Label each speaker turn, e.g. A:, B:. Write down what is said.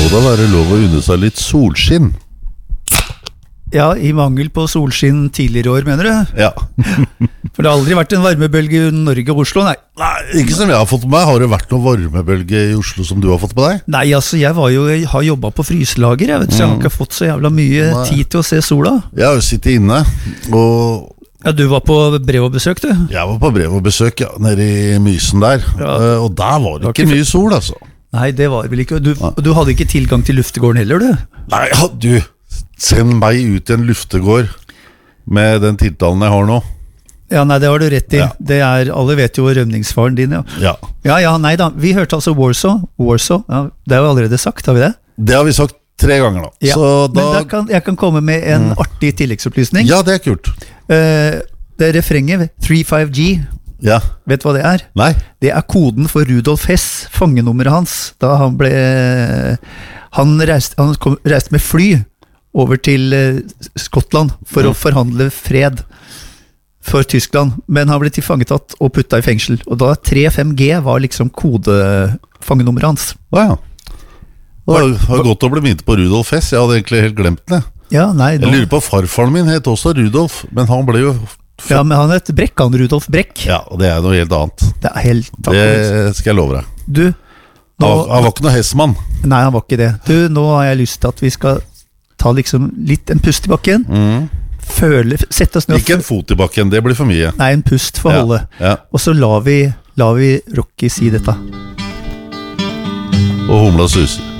A: må da være lov å unne seg litt solskinn.
B: Ja, i mangel på solskinn tidligere år, mener du?
A: Ja.
B: For det har aldri vært en varmebølge i Norge og Oslo, nei.
A: Nei, ikke som jeg har fått med meg. Har det vært noen varmebølge i Oslo som du har fått med deg?
B: Nei, altså, jeg har jobbet på fryselager, jeg vet, så jeg har ikke fått så jævla mye tid til å se sola.
A: Jeg har jo sittet inne, og
B: Ja, du var på brev og besøk, du?
A: jeg var på brev og besøk, ja, nede i Mysen der.
B: Ja.
A: Og der var det ikke mye sol, altså.
B: Nei, det var vel ikke. Du hadde ikke tilgang til luftegården heller, du?
A: Nei, ja, du, send meg ut i en luftegård med den tiltalen jeg har nå.
B: Ja, nei, det har du rett i.
A: Ja.
B: Alle vet jo rømningsfaren din, ja.
A: Ja.
B: Ja, nei da. Vi hørte altså Warsaw, ja, det er jo allerede sagt, har vi det?
A: Det har vi sagt 3 ganger nå.
B: Ja,
A: Så da...
B: men jeg kan komme med en artig tilleggsopplysning.
A: Ja, det er kult.
B: Det refrenget, 35G,
A: Ja.
B: vet du hva det er?
A: Nei.
B: Det er koden for Rudolf Hess, fangenummeret hans, da han reiste med fly over til Skottland for å forhandle fred for Tyskland, men han ble tilfangetatt og puttet i fengsel, og da 35G var liksom kodefangenummeret hans.
A: Ja. Det var godt å bli minnet på Rudolf Hess. Jeg hadde egentlig helt glemt det.
B: Ja, nei,
A: Jeg lurer på, farfaren min het også Rudolf, men han ble jo
B: ja, men han het Brekk, han Rudolf Brekk.
A: Ja, og det er noe helt annet.
B: Det er helt
A: Det skal jeg love deg.
B: Du,
A: Han var ikke noe hestmann.
B: nei, han var ikke det. Du, nå har jeg lyst til at vi skal ta liksom litt en pust i bakken. Sette oss ned.
A: Ikke en fot i bakken, det blir for mye.
B: Nei, en pust for holde.
A: Ja.
B: Og så lar vi Rocky si dette.
A: Og humla suser.